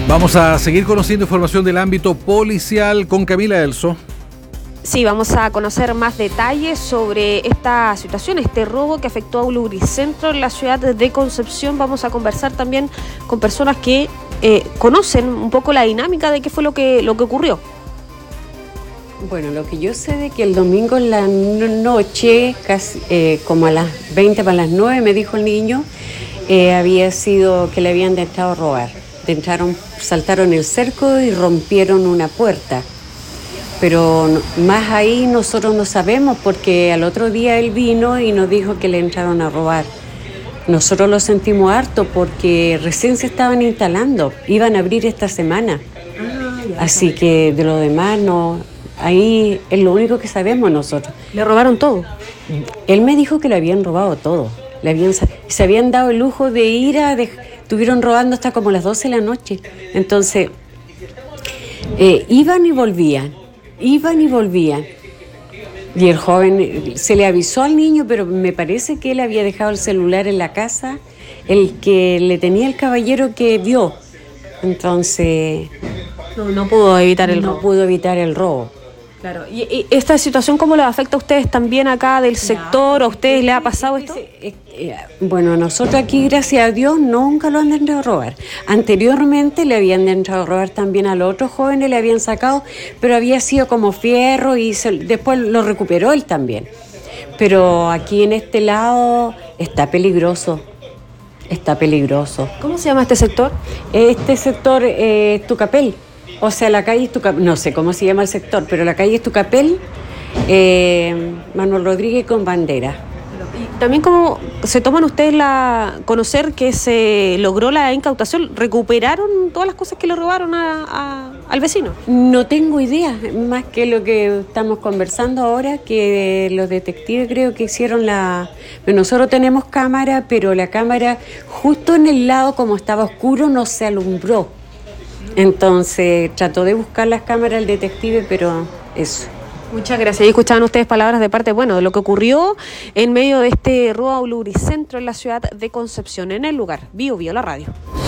Vamos a seguir conociendo información del ámbito policial con Camila Elso. Sí, vamos a conocer más detalles sobre esta situación, este robo que afectó a Lubricentro en la ciudad de Concepción. Vamos a conversar también con personas que conocen un poco la dinámica de qué fue lo que ocurrió. Bueno, lo que yo sé de que el domingo en la noche, casi como a las 20 para las 9, me dijo el niño, había sido que le habían entrado a robar. Saltaron el cerco y rompieron una puerta. Pero más ahí nosotros no sabemos porque al otro día él vino y nos dijo que le entraron a robar. Nosotros lo sentimos harto porque recién se estaban instalando, iban a abrir esta semana. Así que de lo demás no, ahí es lo único que sabemos nosotros. ¿Le robaron todo? Él me dijo que le habían robado todo. Se habían dado el lujo de ir estuvieron robando hasta como las 12 de la noche. Entonces, iban y volvían. Y el joven, se le avisó al niño, pero me parece que él había dejado el celular en la casa, el que le tenía el caballero que vio. Entonces, no pudo evitar el robo. No pudo evitar el robo. Claro. ¿Y esta situación cómo les afecta a ustedes también acá del sector? ¿A ustedes les ha pasado esto? Bueno, nosotros aquí, gracias a Dios, nunca lo han entrado a robar. Anteriormente le habían entrado a robar también a los otros jóvenes, le habían sacado, pero había sido como fierro y después lo recuperó él también. Pero aquí en este lado está peligroso. Está peligroso. ¿Cómo se llama este sector? Este sector es Tucapel. O sea, la calle es Tucapel, no sé cómo se llama el sector, pero la calle es Tucapel, Manuel Rodríguez con Bandera. Y también cómo se toman ustedes conocer que se logró la incautación, ¿recuperaron todas las cosas que le robaron al vecino? No tengo idea, más que lo que estamos conversando ahora, que los detectives creo que hicieron Nosotros tenemos cámara, pero la cámara justo en el lado, como estaba oscuro, no se alumbró. Entonces trató de buscar las cámaras el detective, pero eso. Muchas gracias. Y escuchaban ustedes palabras de parte, de lo que ocurrió en medio de este robo a Lubricentro en la ciudad de Concepción, en el lugar. Bio, la radio.